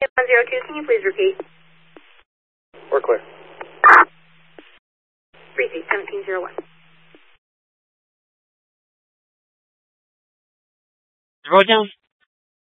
102, can you please repeat? We're clear. Repeat, 1701. Roll down.